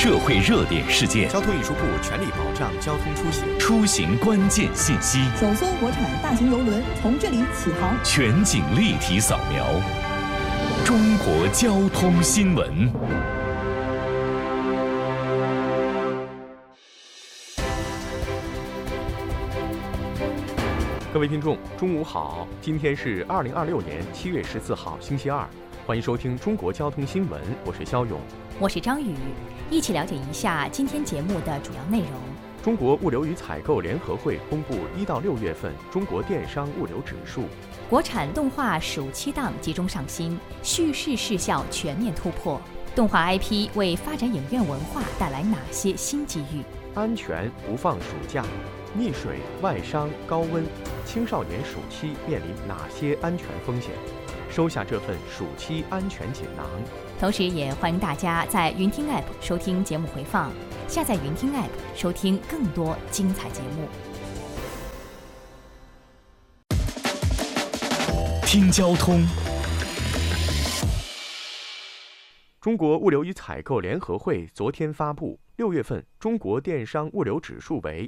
社会热点事件， 交通运输部全力保障交通出行， 出行关键信息， 首艘国产大型邮轮从这里起航， 全景立体扫描，中国交通新闻。 各位听众，中午好！今天是2026年7月14号，星期二，欢迎收听中国交通新闻，我是肖勇， 我是张宇，一起了解一下今天节目的主要内容。 中国物流与采购联合会公布1到6月份中国电商物流指数。 国产动画暑期档集中上新，叙事视效全面突破。动画 IP 为发展影院文化带来哪些新机遇？ 安全不放暑假，溺水、外伤、高温，青少年暑期面临哪些安全风险？收下这份暑期安全锦囊。 同时也欢迎大家在云听 App 收听节目回放，下载云听 App 收听更多精彩节目。 听交通。 中国物流与采购联合会昨天发布，6月份中国电商物流指数为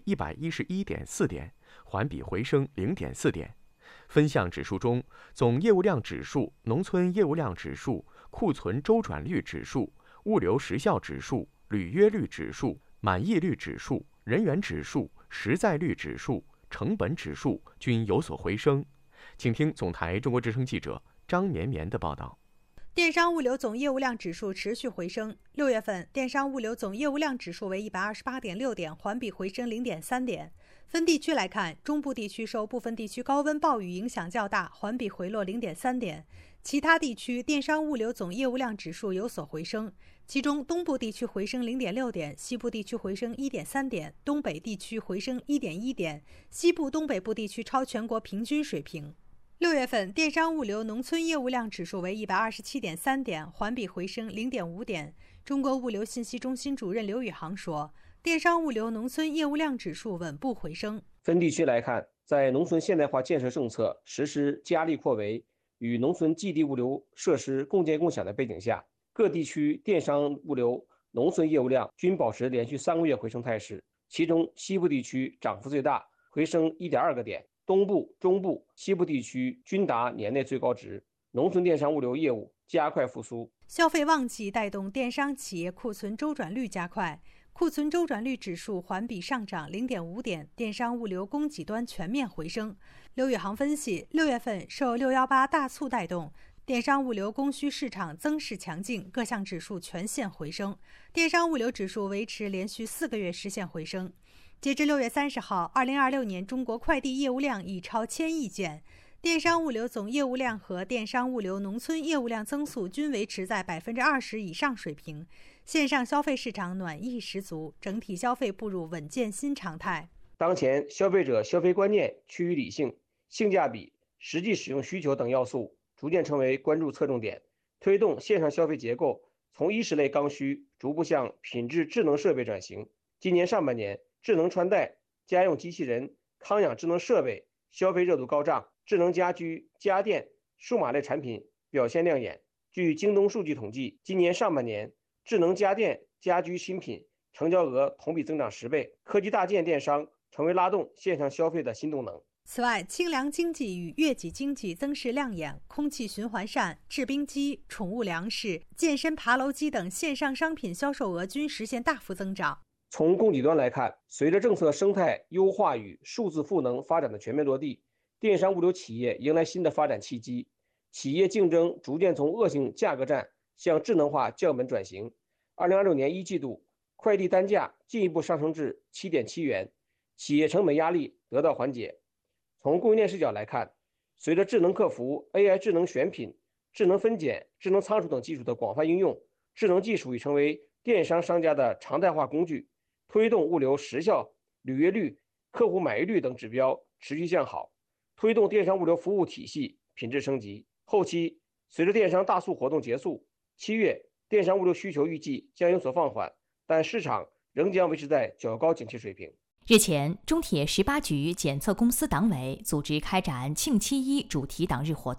111.4点，环比回升0.4点。分项指数中，总业务量指数、农村业务量指数、库存周转率指数、物流时效指数、履约率指数、满意率指数、人员指数、实在率指数、成本指数均有所回升。请听总台中国之声记者张绵绵的报道。 电商物流总业务量指数持续回升，6月份电商物流总业务量指数为128.6点，环比回升0.3点。分地区来看，中部地区受部分地区高温暴雨影响较大，环比回落0.3点。其他地区电商物流总业务量指数有所回升，其中东部地区回升0.6点，西部地区回升1.3点，东北地区回升1.1点，西部东北部地区超全国平均水平。6月份电商物流农村业务量指数为127.3点，环比回升0.5点。中国物流信息中心主任刘宇航说，电商物流农村业务量指数稳步回升。 分地区来看，在农村现代化建设政策实施加力扩围与农村基地物流设施共建共享的背景下，各地区电商物流农村业务量均保持连续3个月回升态势，其中西部地区涨幅最大，回升1.2个点，东部、中部、西部地区均达年内最高值，农村电商物流业务加快复苏。 消费旺季带动电商企业库存周转率加快，库存周转率指数环比上涨0.5点，电商物流供给端全面回升。刘宇航分析，6月份受618大促带动，电商物流供需市场增势强劲，各项指数全线回升，电商物流指数维持连续4个月实现回升。截至6月30号，2026年中国快递业务量已超1000亿件，电商物流总业务量和电商物流农村业务量增速均维持在20%以上水平，线上消费市场暖意十足，整体消费步入稳健新常态。 当前消费者消费观念趋于理性，性价比、实际使用需求等要素逐渐成为关注侧重点，推动线上消费结构从衣食类刚需逐步向品质智能设备转型。今年上半年，智能穿戴、家用机器人、康养智能设备消费热度高涨，智能家居、家电、数码类产品表现亮眼。据京东数据统计，今年上半年智能家电、家居新品成交额同比增长10倍，科技大件电商成为拉动线上消费的新动能。 此外，清凉经济与悦己经济增势亮眼，空气循环扇、制冰机、宠物粮食、健身爬楼机等线上商品销售额均实现大幅增长。 从供给端来看，随着政策生态优化与数字赋能发展的全面落地，电商物流企业迎来新的发展契机，企业竞争逐渐从恶性价格战向智能化降本转型。2026年1季度，快递单价进一步上升至7.7元，企业成本压力得到缓解。从供应链视角来看，随着智能客服、AI 智能选品、智能分拣、智能仓储等技术的广泛应用，智能技术已成为电商商家的常态化工具，推动物流时效、履约率、客户满意率等指标持续向好，推动电商物流服务体系品质升级。后期随着电商大促活动结束，7月电商物流需求预计将有所放缓，但市场仍将维持在较高景气水平。 日前，中铁18局检测公司党委组织开展庆7·1主题党日活动，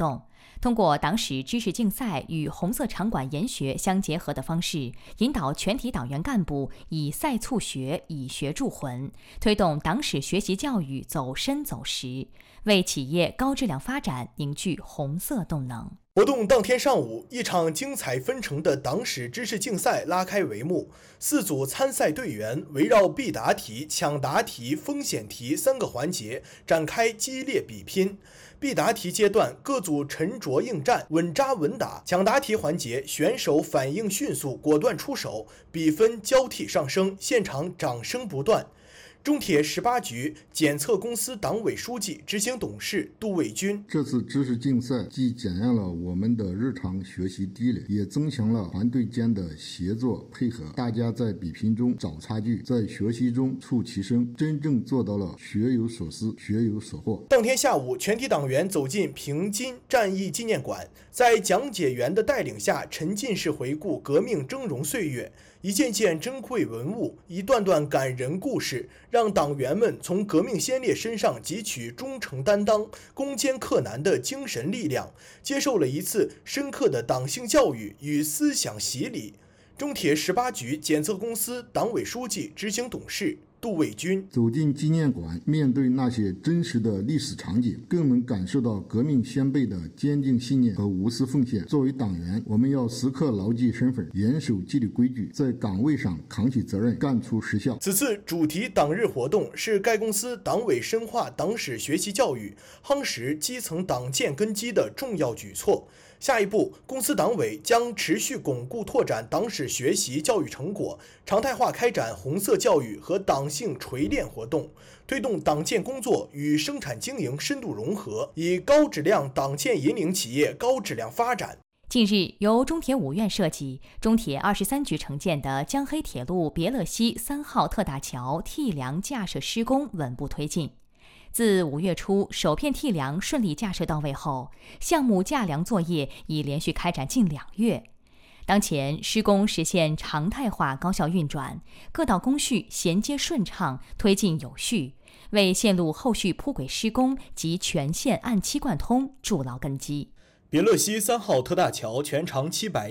通过党史知识竞赛与红色场馆研学相结合的方式，引导全体党员干部以赛促学，以学铸魂，推动党史学习教育走深走实，为企业高质量发展凝聚红色动能。 活动当天上午，一场精彩纷呈的党史知识竞赛拉开帷幕。4组参赛队员围绕必答题、抢答题、风险题3个环节展开激烈比拼。必答题阶段，各组沉着应战，稳扎稳打；抢答题环节，选手反应迅速，果断出手，比分交替上升，现场掌声不断。中铁18局检测公司党委书记、执行董事杜卫军： 这次知识竞赛既检验了我们的日常学习积累，也增强了团队间的协作配合。大家在比拼中找差距，在学习中促其升，真正做到了学有所思，学有所获。 当天下午，全体党员走进平津战役纪念馆，在讲解员的带领下，沉浸式回顾革命峥嵘岁月。一件件珍贵文物，一段段感人故事，让党员们从革命先烈身上汲取忠诚担当、攻坚克难的精神力量，接受了一次深刻的党性教育与思想洗礼。中铁18局检测公司党委书记、执行董事杜卫军： 走进纪念馆，面对那些真实的历史场景，更能感受到革命先辈的坚定信念和无私奉献。作为党员，我们要时刻牢记身份，严守纪律规矩，在岗位上扛起责任，干出实效。 此次主题党日活动是该公司党委深化党史学习教育、夯实基层党建根基的重要举措。下一步，公司党委将持续巩固拓展党史学习教育成果，常态化开展红色教育和党性锤炼活动，推动党建工作与生产经营深度融合，以高质量党建引领企业高质量发展。 近日，由中铁5院设计、中铁23局承建的江黑铁路别乐西3号特大桥替梁架设施工稳步推进。自5月初首片替梁顺利架设到位后，项目架梁作业已连续开展近2月。当前施工实现常态化高效运转，各道工序衔接顺畅，推进有序，为线路后续铺轨施工及全线按期贯通筑牢根基。 别乐西3号特大桥全长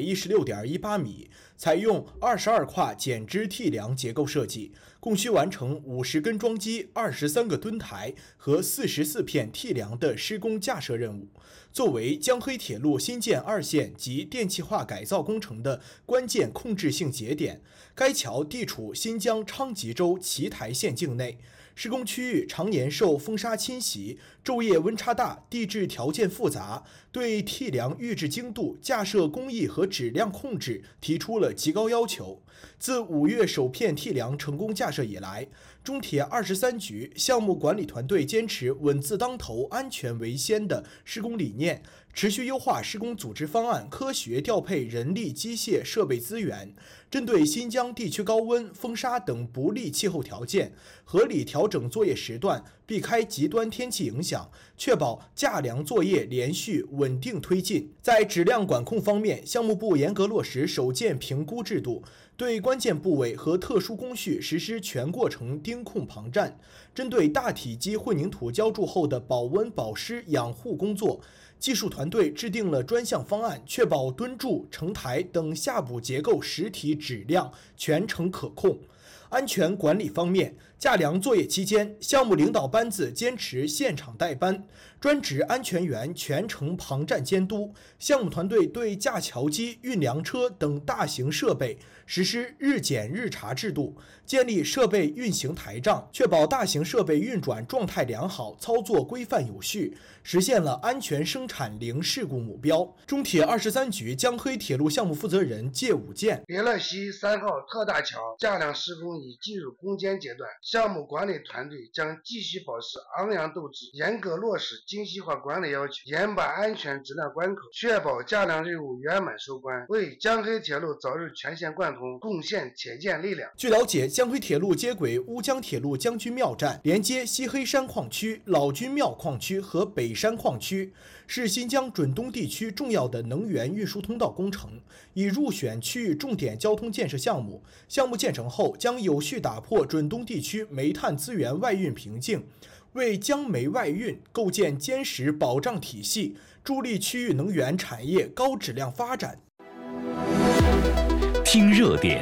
716.18米，采用22跨剪枝替梁结构设计，共需完成50根桩基、23个墩台和44片替梁的施工架设任务。作为江黑铁路新建2线及电气化改造工程的关键控制性节点，该桥地处新疆昌吉州奇台县境内。施工区域常年受风沙侵袭，昼夜温差大，地质条件复杂，对替梁预制精度、架设工艺和质量控制提出了极高要求。自5月首片替梁成功架设以来，中铁23局项目管理团队坚持稳字当头、安全为先的施工理念，持续优化施工组织方案，科学调配人力、机械、设备资源，针对新疆地区高温、风沙等不利气候条件，合理调整作业时段，避开极端天气影响，确保架梁作业连续稳定推进。在质量管控方面，项目部严格落实首件评估制度，对关键部位和特殊工序实施全过程盯控旁站，针对大体积混凝土浇筑后的保温、保湿、养护工作，技术团队制定了专项方案，确保墩柱、承台等下补结构实体质量全程可控。安全管理方面，架梁作业期间，项目领导班子坚持现场代班，专职安全员全程旁站监督。项目团队对架桥机、运梁车等大型设备实施日检日查制度，建立设备运行台账，确保大型设备运转状态良好，操作规范有序，实现了安全生产零事故目标。中铁23局江黑铁路项目负责人介武健： 别乐西3号特大桥架梁施工已进入攻坚阶段，项目管理团队将继续保持昂扬斗志，严格落实精细化管理要求，严把安全质量关口，确保架梁任务圆满收官，为江黑铁路早日全线贯通贡献铁建力量。 据了解，江黑铁路接轨乌江铁路将军庙站，连接西黑山矿区、老君庙矿区和北山矿区，是新疆准东地区重要的能源运输通道工程，已入选区域重点交通建设项目。项目建成后，将有序打破准东地区煤炭资源外运瓶颈， 为江煤外运构建坚实保障体系，助力区域能源产业高质量发展。 听热点。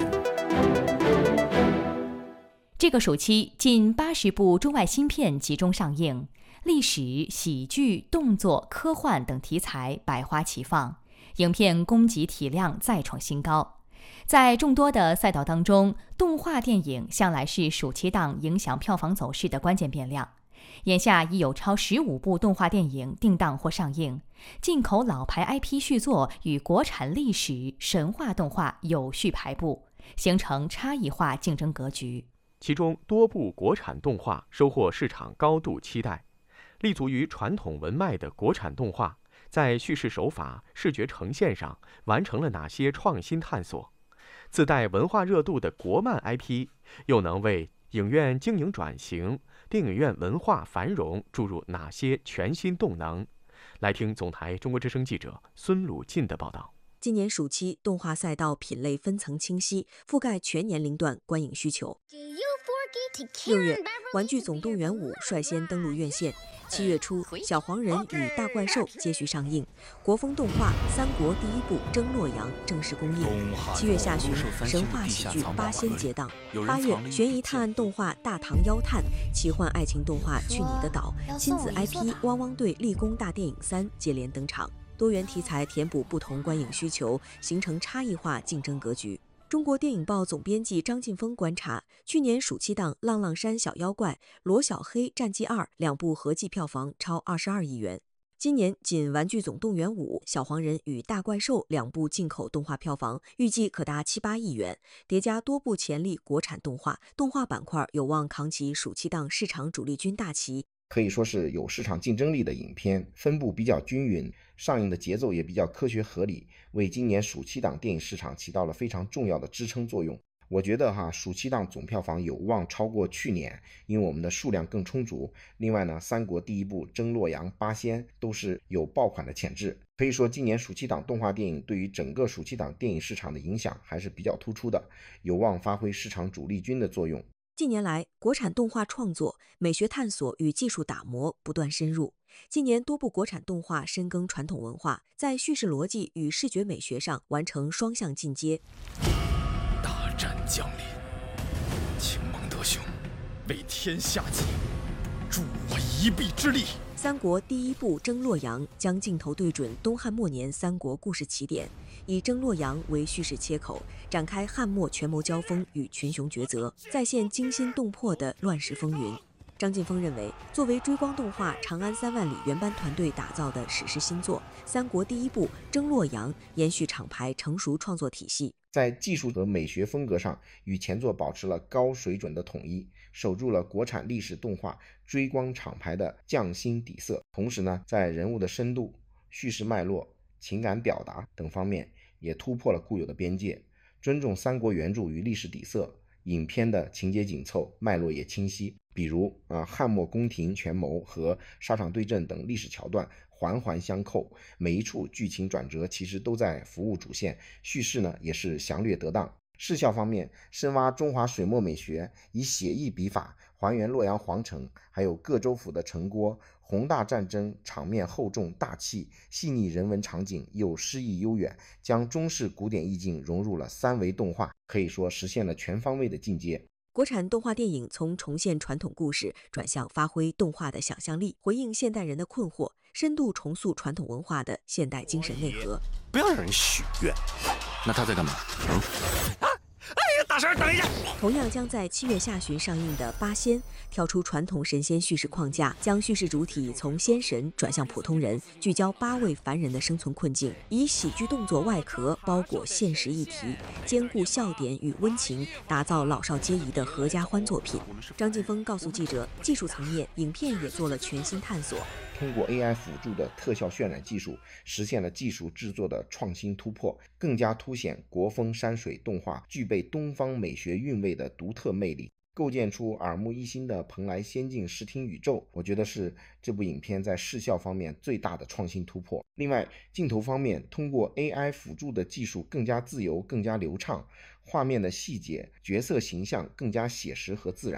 这个暑期，近80部中外新片集中上映，历史、喜剧、动作、科幻等题材百花齐放，影片供给体量再创新高。在众多的赛道当中，动画电影向来是暑期档影响票房走势的关键变量。眼下已有超15部动画电影定档或上映，进口老牌 IP 续作与国产历史神话动画有序排布，形成差异化竞争格局。 其中多部国产动画收获市场高度期待。立足于传统文脉的国产动画，在叙事手法、视觉呈现上完成了哪些创新探索？自带文化热度的国漫 IP， 又能为影院经营转型、电影院文化繁荣注入哪些全新动能？来听总台中国之声记者孙鲁进的报道。 今年暑期，动画赛道品类分层清晰，覆盖全年龄段观影需求。6月，《玩具总动员5》率先登陆院线。7月初，《小黄人与大怪兽》接续上映，国风动画《三国》第一部《征洛阳》正式公映。7月下旬，神话喜剧《八仙》接档。8月，悬疑探案动画《大唐妖探》、奇幻爱情动画《去你的岛》、亲子 IP《汪汪队立功大电影3》接连登场。多元题材填补不同观影需求，形成差异化竞争格局。中国电影报总编辑张晋峰观察，去年暑期档《浪浪山小妖怪》、《罗小黑战记2》两部合计票房超22亿元。今年仅《玩具总动员5》、《小黄人与大怪兽》两部进口动画票房预计可达7-8亿元，叠加多部潜力国产动画，动画板块有望扛起暑期档市场主力军大旗。 可以说是有市场竞争力的影片，分布比较均匀，上映的节奏也比较科学合理，为今年暑期档电影市场起到了非常重要的支撑作用。我觉得暑期档总票房有望超过去年，因为我们的数量更充足。另外呢，三国第一部、征洛阳、八仙都是有爆款的潜质。可以说今年暑期档动画电影对于整个暑期档电影市场的影响还是比较突出的，有望发挥市场主力军的作用。 近年来，国产动画创作、美学探索与技术打磨不断深入。今年多部国产动画深耕传统文化，在叙事逻辑与视觉美学上完成双向进阶。 大战将临，请蒙德兄为天下计，助我一臂之力。 三国第一部《征洛阳》将镜头对准东汉末年三国故事起点，以征洛阳为叙事切口，展开汉末权谋交锋与群雄抉择，再现惊心动魄的乱世风云。张晋峰认为，作为追光动画《长安3万里》原班团队打造的史诗新作，三国第一部《征洛阳》延续厂牌成熟创作体系， 在技术和美学风格上与前作保持了高水准的统一，守住了国产历史动画追光厂牌的匠心底色。同时呢，在人物的深度、叙事脉络、情感表达等方面也突破了固有的边界，尊重三国原著与历史底色。影片的情节紧凑，脉络也清晰，比如汉末宫廷权谋和沙场对阵等历史桥段环环相扣，每一处剧情转折其实都在服务主线，叙事呢也是详略得当。视效方面，深挖中华水墨美学，以写意笔法还原洛阳皇城，还有各州府的城郭，宏大战争场面厚重大气，细腻人文场景又诗意悠远，将中式古典意境融入了3维动画，可以说实现了全方位的进阶。 国产动画电影从重现传统故事转向发挥动画的想象力，回应现代人的困惑，深度重塑传统文化的现代精神内核。 不要让人许愿。那他在干嘛？大婶，等一下！ 同样将在7月下旬上映的《八仙》，跳出传统神仙叙事框架，将叙事主体从仙神转向普通人，聚焦8位凡人的生存困境，以喜剧动作外壳包裹现实议题，兼顾笑点与温情，打造老少皆宜的合家欢作品。张晋峰告诉记者，技术层面，影片也做了全新探索。 通过 AI 辅助的特效渲染技术，实现了技术制作的创新突破，更加凸显国风山水动画具备东方美学韵味的独特魅力，构建出耳目一新的蓬莱仙境视听宇宙。我觉得是这部影片在视效方面最大的创新突破。另外，镜头方面，通过 AI 辅助的技术更加自由，更加流畅，画面的细节、角色形象更加写实和自然。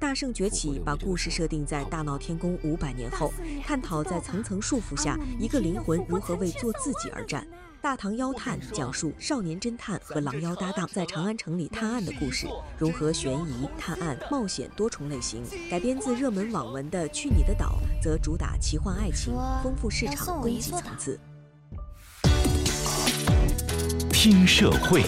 大圣崛起把故事设定在大闹天宫500年后，探讨在层层束缚下一个灵魂如何为做自己而战。大唐妖探讲述少年侦探和狼妖搭档在长安城里探案的故事，融合悬疑、探案、冒险多重类型。改编自热门网文的《去你的岛》，则主打奇幻爱情，丰富市场供给层次。 听社会。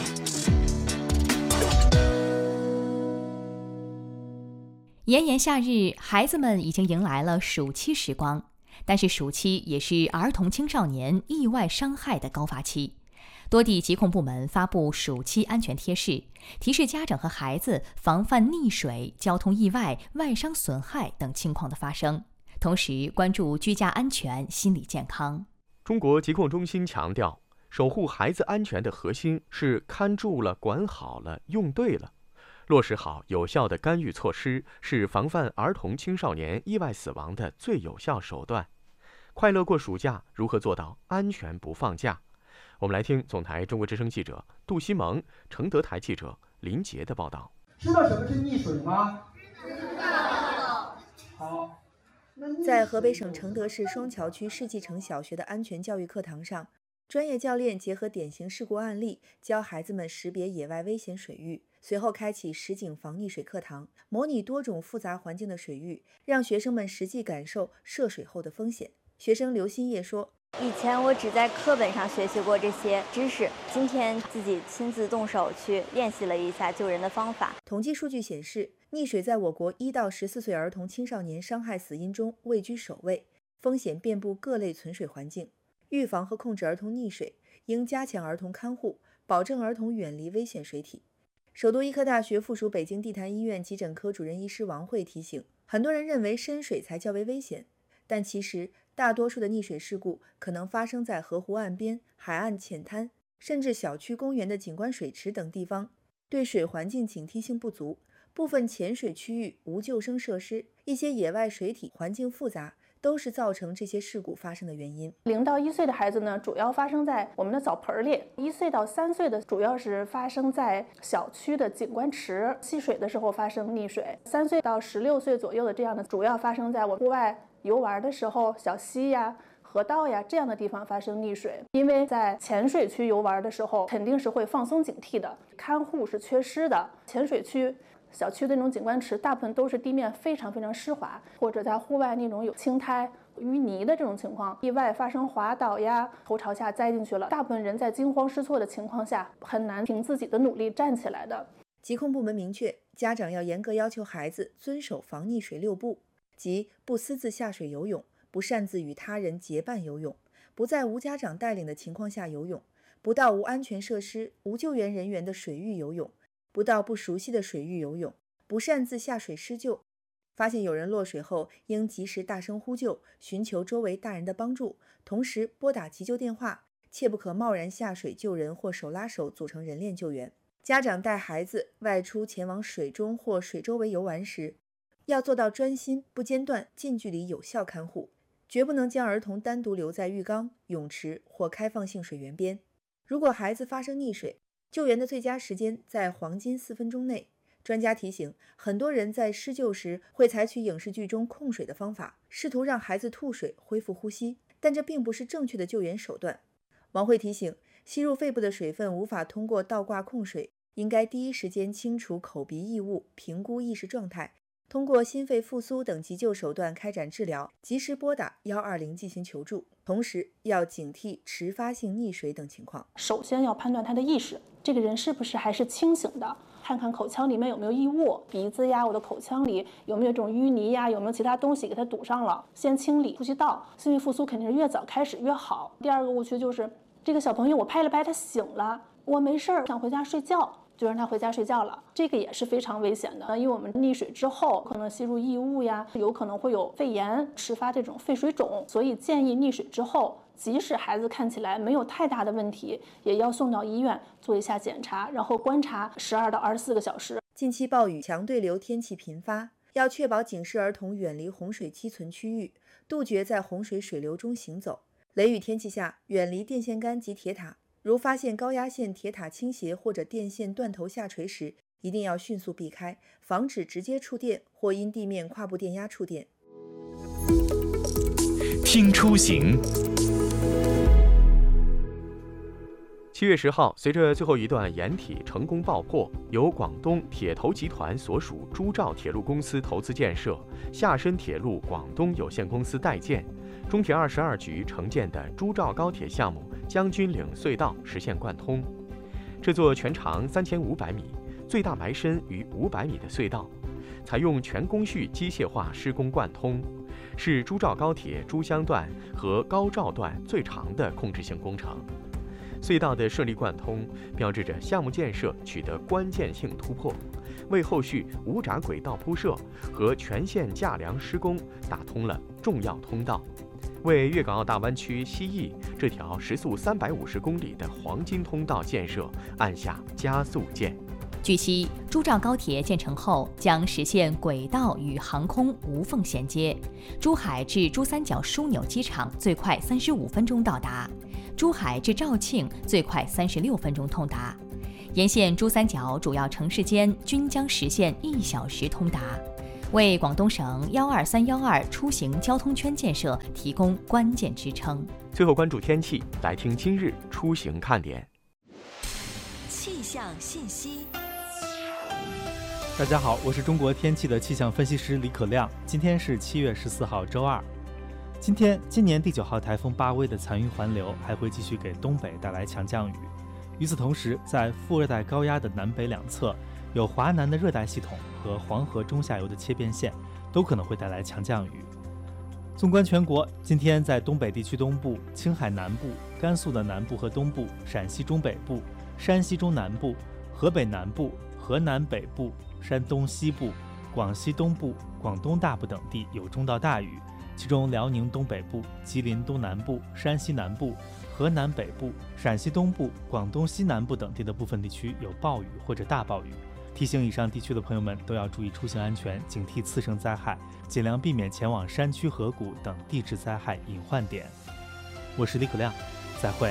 炎炎夏日，孩子们已经迎来了暑期时光。但是暑期也是儿童青少年意外伤害的高发期，多地疾控部门发布暑期安全贴士，提示家长和孩子防范溺水、交通意外、外伤损害等情况的发生，同时关注居家安全、心理健康。 中国疾控中心强调，守护孩子安全的核心是看住了、管好了、用对了。落实好有效的干预措施，是防范儿童青少年意外死亡的最有效手段。快乐过暑假，如何做到安全不放假？我们来听总台中国之声记者杜西蒙、承德台记者林杰的报道。 知道什么是溺水吗？知道。好。 在河北省承德市双桥区世纪城小学的安全教育课堂上，专业教练结合典型事故案例，教孩子们识别野外危险水域。随后开启实景防溺水课堂，模拟多种复杂环境的水域，让学生们实际感受涉水后的风险。学生刘新叶说：“ 以前我只在课本上学习过这些知识，今天自己亲自动手去练习了一下救人的方法。” 统计数据显示，溺水在我国1到14岁儿童青少年伤害死因中位居首位，风险遍布各类存水环境。预防和控制儿童溺水，应加强儿童看护，保证儿童远离危险水体。首都医科大学附属北京地坛医院急诊科主任医师王慧提醒，很多人认为深水才较为危险，但其实大多数的溺水事故可能发生在河湖岸边、海岸浅滩，甚至小区公园的景观水池等地方，对水环境警惕性不足，部分浅水区域无救生设施，一些野外水体环境复杂，都是造成这些事故发生的原因。 0到1岁的孩子呢，主要发生在我们的澡盆里；1岁到3岁的主要是发生在小区的景观池戏水的时候发生溺水；3岁到16岁左右的这样的，主要发生在我户外游玩的时候，小溪呀、河道呀这样的地方发生溺水。因为在浅水区游玩的时候，肯定是会放松警惕的，看护是缺失的。浅水区小区的那种景观池大部分都是地面非常非常湿滑，或者在户外那种有青苔、淤泥的这种情况，意外发生滑倒呀，头朝下栽进去了，大部分人在惊慌失措的情况下，很难凭自己的努力站起来的。 疾控部门明确，家长要严格要求孩子遵守防溺水6不，即不私自下水游泳，不擅自与他人结伴游泳，不在无家长带领的情况下游泳，不到无安全设施、无救援人员的水域游泳，不到不熟悉的水域游泳，不擅自下水施救。发现有人落水后，应及时大声呼救，寻求周围大人的帮助，同时拨打急救电话，切不可贸然下水救人或手拉手组成人链救援。家长带孩子外出前往水中或水周围游玩时，要做到专心、不间断、近距离有效看护，绝不能将儿童单独留在浴缸、泳池或开放性水源边。如果孩子发生溺水，救援的最佳时间在黄金4分钟内。专家提醒，很多人在施救时会采取影视剧中控水的方法，试图让孩子吐水恢复呼吸，但这并不是正确的救援手段。王慧提醒，吸入肺部的水分无法通过倒挂控水，应该第一时间清除口鼻异物，评估意识状态，通过心肺复苏等急救手段开展治疗，及时拨打120进行求助，同时要警惕迟发性溺水等情况。 首先要判断他的意识，这个人是不是还是清醒的，看看口腔里面有没有异物，鼻子呀，我的口腔里有没有这种淤泥呀，有没有其他东西给它堵上了，先清理呼吸道。心肺复苏肯定是越早开始越好。第二个误区就是这个小朋友我拍了拍他醒了，我没事儿想回家睡觉，就让他回家睡觉了，这个也是非常危险的。因为我们溺水之后可能吸入异物呀，有可能会有肺炎，迟发这种肺水肿，所以建议溺水之后，即使孩子看起来没有太大的问题，也要送到医院做一下检查，然后观察12到24个小时。 近期暴雨、强对流天气频发，要确保警示儿童远离洪水积存区域，杜绝在洪水水流中行走。雷雨天气下，远离电线杆及铁塔。如发现高压线铁塔倾斜或者电线断头下垂时， 一定要迅速避开，防止直接触电或因地面跨步电压触电。 听出行。 7月10号，随着最后一段掩体成功爆破，由广东铁头集团所属珠兆铁路公司投资建设、厦深铁路广东有限公司代建、中铁22局承建的珠兆高铁项目将军岭隧道实现贯通。这座全长3500米、最大埋深逾500米的隧道，采用全工序机械化施工贯通，是珠兆高铁珠江段和高兆段最长的控制性工程。隧道的顺利贯通，标志着项目建设取得关键性突破，为后续无闸轨道铺设和全线架梁施工打通了重要通道，为粤港澳大湾区西翼这条时速350公里的黄金通道建设按下加速键。 据悉，珠兆高铁建成后将实现轨道与航空无缝衔接，珠海至珠三角枢纽机场最快35分钟到达，珠海至肇庆最快36分钟通达，沿线珠三角主要城市间均将实现1小时通达，为广东省12312出行交通圈建设提供关键支撑。 最后关注天气，来听今日出行看点。 气象信息。 大家好，我是中国天气的气象分析师李可亮。今天是7月14号周二。今年第9号台风巴威的残余环流还会继续给东北带来强降雨。与此同时，在副热带高压的南北两侧，有华南的热带系统和黄河中下游的切变线，都可能会带来强降雨。纵观全国，今天在东北地区东部、青海南部、甘肃的南部和东部、陕西中北部、山西中南部、河北南部、河南北部、山东西部、广西东部、广东大部等地有中到大雨，其中辽宁东北部、吉林东南部、山西南部、河南北部、陕西东部、广东西南部等地的部分地区有暴雨或者大暴雨。提醒以上地区的朋友们都要注意出行安全，警惕次生灾害，尽量避免前往山区河谷等地质灾害隐患点。我是李可亮，再会。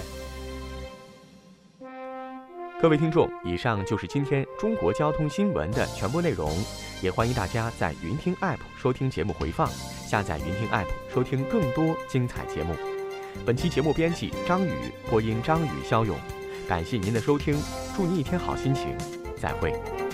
各位听众，以上就是今天中国交通新闻的全部内容，也欢迎大家在云听 App 收听节目回放，下载云听 App 收听更多精彩节目。本期节目编辑张宇，播音张宇、肖勇，感谢您的收听，祝您一天好心情，再会。